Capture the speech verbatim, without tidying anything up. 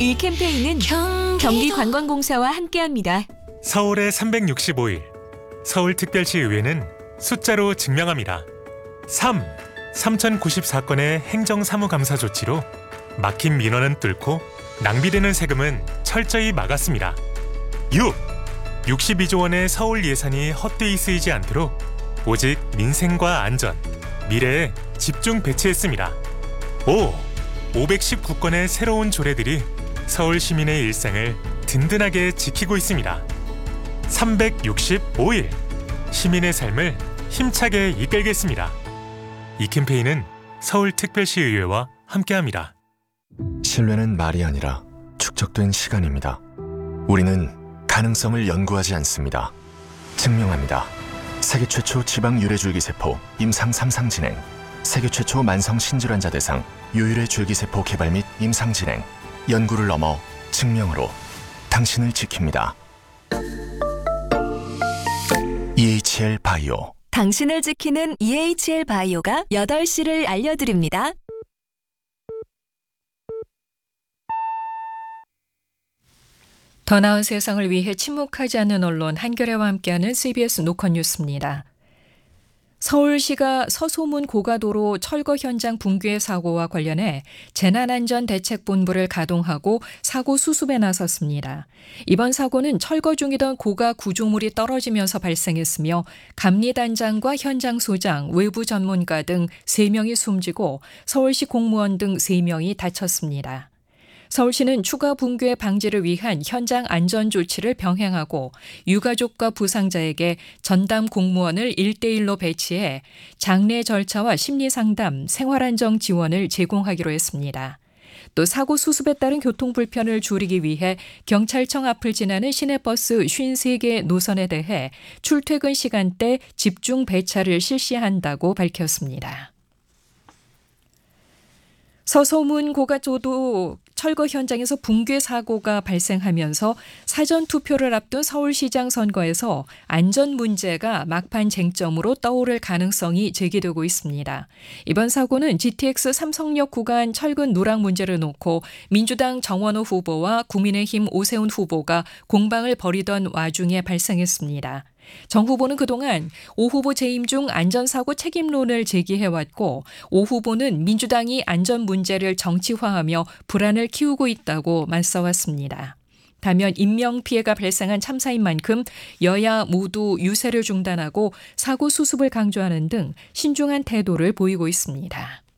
이 캠페인은 경기관광공사와 함께합니다. 서울의 삼백육십오 일, 서울특별시의회는 숫자로 증명합니다. 삼. 삼천구십사 건의 행정사무감사 조치로 막힌 민원은 뚫고 낭비되는 세금은 철저히 막았습니다. 육. 육십이조 원의 서울 예산이 헛되이 쓰이지 않도록 오직 민생과 안전, 미래에 집중 배치했습니다. 오. 오백십구 건의 새로운 조례들이 서울 시민의 일상을 든든하게 지키고 있습니다. 삼백육십오 일, 시민의 삶을 힘차게 이끌겠습니다. 이 캠페인은 서울특별시의회와 함께합니다. 신뢰는 말이 아니라 축적된 시간입니다. 우리는 가능성을 연구하지 않습니다. 증명합니다. 세계 최초 지방 유래줄기세포 임상 삼 상 진행, 세계 최초 만성 신질환자 대상 유유래 줄기세포 개발 및 임상 진행, 연구를 넘어 증명으로 당신을 지킵니다. 이에이치엘 바이오. 당신을 지키는 이에이치엘 바이오가 여덟 시를 알려드립니다. 더 나은 세상을 위해 침묵하지 않는 언론 한겨레와 함께하는 씨비에스 노컷 뉴스입니다. 서울시가 서소문 고가도로 철거 현장 붕괴 사고와 관련해 재난안전대책본부를 가동하고 사고 수습에 나섰습니다. 이번 사고는 철거 중이던 고가 구조물이 떨어지면서 발생했으며 감리단장과 현장 소장, 외부 전문가 등 세 명이 숨지고 서울시 공무원 등 세 명이 다쳤습니다. 서울시는 추가 붕괴 방지를 위한 현장 안전 조치를 병행하고 유가족과 부상자에게 전담 공무원을 일 대일로 배치해 장례 절차와 심리상담, 생활안정 지원을 제공하기로 했습니다. 또 사고 수습에 따른 교통 불편을 줄이기 위해 경찰청 앞을 지나는 시내버스 오십세 개 노선에 대해 출퇴근 시간대 집중 배차를 실시한다고 밝혔습니다. 서소문 고가도로 철거 현장에서 붕괴 사고가 발생하면서 사전 투표를 앞둔 서울시장 선거에서 안전 문제가 막판 쟁점으로 떠오를 가능성이 제기되고 있습니다. 이번 사고는 지티엑스 삼성역 구간 철근 누락 문제를 놓고 민주당 정원호 후보와 국민의힘 오세훈 후보가 공방을 벌이던 와중에 발생했습니다. 정 후보는 그동안 오 후보 재임 중 안전사고 책임론을 제기해왔고 오 후보는 민주당이 안전 문제를 정치화하며 불안을 키우고 있다고 맞서왔습니다. 다만 인명피해가 발생한 참사인 만큼 여야 모두 유세를 중단하고 사고 수습을 강조하는 등 신중한 태도를 보이고 있습니다.